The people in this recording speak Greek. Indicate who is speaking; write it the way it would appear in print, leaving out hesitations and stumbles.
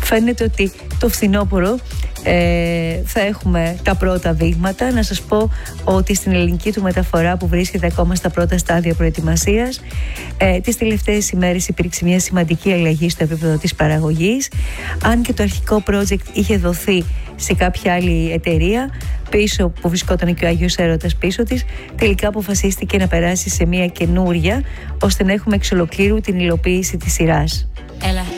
Speaker 1: φαίνεται ότι το φθινόπωρο θα έχουμε τα πρώτα δείγματα. Να σας πω ότι στην ελληνική του μεταφορά, που βρίσκεται ακόμα στα πρώτα στάδια προετοιμασίας, τις τελευταίες ημέρες υπήρξε μια σημαντική αλλαγή στο επίπεδο της παραγωγής. Αν και το αρχικό project είχε δοθεί σε κάποια άλλη εταιρεία πίσω, που βρισκόταν και ο Άγιος Έρωτας πίσω της, τελικά αποφασίστηκε να περάσει σε μια καινούρια, ώστε να έχουμε εξ ολοκλήρου την υλοποίηση της σειράς.